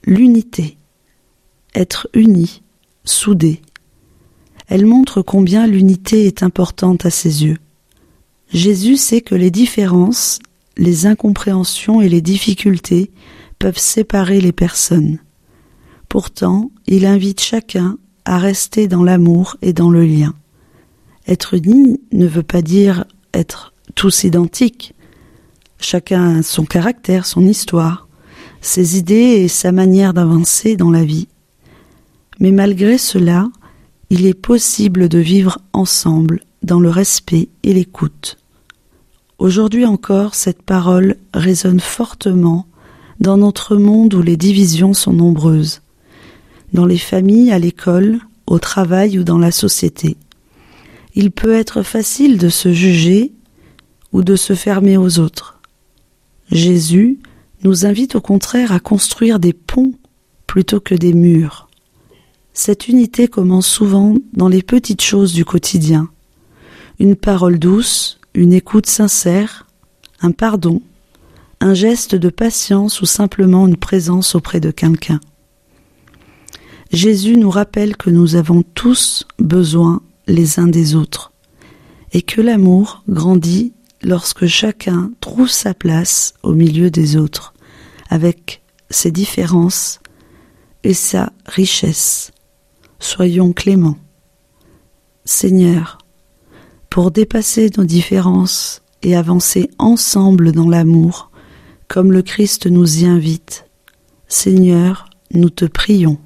l'unité, être unis, soudés. Elle montre combien l'unité est importante à ses yeux. Jésus sait que les différences, les incompréhensions et les difficultés peuvent séparer les personnes. Pourtant, il invite chacun à rester dans l'amour et dans le lien. Être unis ne veut pas dire être tous identiques. Chacun a son caractère, son histoire, ses idées et sa manière d'avancer dans la vie. Mais malgré cela, il est possible de vivre ensemble dans le respect et l'écoute. Aujourd'hui encore, cette parole résonne fortement dans notre monde où les divisions sont nombreuses, dans les familles, à l'école, au travail ou dans la société. Il peut être facile de se juger ou de se fermer aux autres. Jésus nous invite au contraire à construire des ponts plutôt que des murs. Cette unité commence souvent dans les petites choses du quotidien. Une parole douce, une écoute sincère, un pardon, un geste de patience ou simplement une présence auprès de quelqu'un. Jésus nous rappelle que nous avons tous besoin les uns des autres et que l'amour grandit lorsque chacun trouve sa place au milieu des autres, avec ses différences et sa richesse. Soyons cléments. Seigneur, pour dépasser nos différences et avancer ensemble dans l'amour, comme le Christ nous y invite, Seigneur, nous te prions.